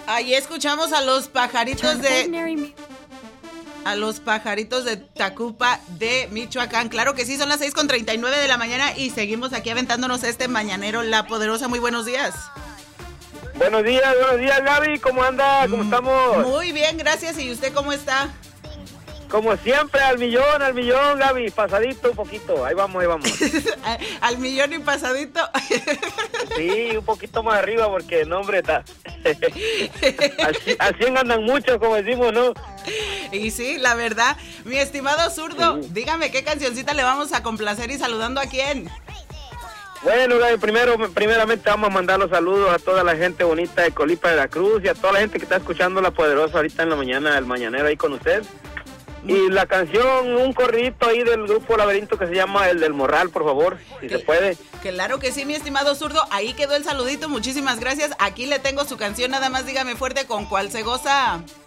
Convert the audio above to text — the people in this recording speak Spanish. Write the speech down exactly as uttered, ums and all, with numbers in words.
Ahí escuchamos a los pajaritos de... A los pajaritos de Tacupa de Michoacán. Claro que sí, son las seis con treinta y nueve de la mañana y seguimos aquí aventándonos este mañanero La Poderosa. Muy buenos días. Buenos días, buenos días, Gaby. ¿Cómo anda? ¿Cómo estamos? Muy bien, gracias. ¿Y usted cómo está? Como siempre, al millón, al millón, Gaby. Pasadito un poquito. Ahí vamos, ahí vamos. Al millón y pasadito. Sí, un poquito más arriba porque no, hombre, está. Así, así andan muchos, como decimos, ¿no? Y sí, la verdad. Mi estimado zurdo, Sí. dígame qué cancioncita le vamos a complacer y saludando a quién. Bueno, Gaby, primero, primeramente vamos a mandar los saludos a toda la gente bonita de Colipa de la Cruz y a toda la gente que está escuchando La Poderosa ahorita en la mañana, el mañanero ahí con usted. Y la canción, un corridito ahí del grupo Laberinto que se llama El del Morral, por favor, si se puede. Claro que sí, mi estimado zurdo. Ahí quedó el saludito. Muchísimas gracias. Aquí le tengo su canción. Nada más dígame fuerte con cuál se goza.